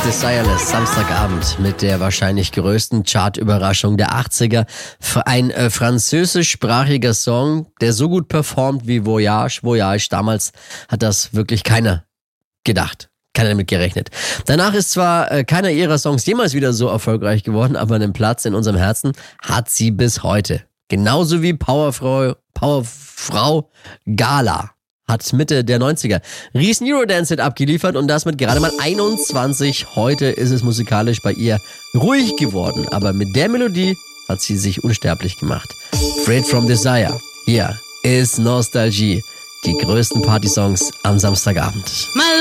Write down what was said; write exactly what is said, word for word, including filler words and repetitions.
Desireless, Samstagabend mit der wahrscheinlich größten Chartüberraschung der achtziger. Ein äh, französischsprachiger Song, der so gut performt wie Voyage. Voyage, damals hat das wirklich keiner gedacht. Keiner damit gerechnet. Danach ist zwar äh, keiner ihrer Songs jemals wieder so erfolgreich geworden, aber einen Platz in unserem Herzen hat sie bis heute. Genauso wie Powerfrau, Powerfrau Gala hat Mitte der neunziger riesen Eurodance-Hit abgeliefert und das mit gerade mal einundzwanzig. Heute ist es musikalisch bei ihr ruhig geworden, aber mit der Melodie hat sie sich unsterblich gemacht. Freed from Desire. Hier ist Nostalgie. Die größten Partysongs am Samstagabend.